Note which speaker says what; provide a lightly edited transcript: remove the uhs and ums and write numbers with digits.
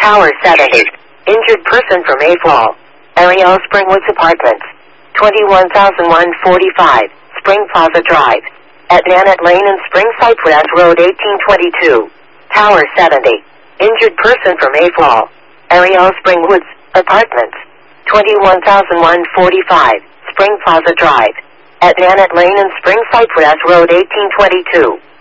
Speaker 1: Tower 70. Injured person from Mayfall. Ariel Springwoods Apartments. 21,145. Spring Plaza Drive. At Nanette Lane and Spring Cypress Road 1822. Tower 70. Injured person from Mayfall. Ariel Springwoods Apartments. 21,145. Spring Plaza Drive. At Nanette Lane and Spring Cypress Road 1822.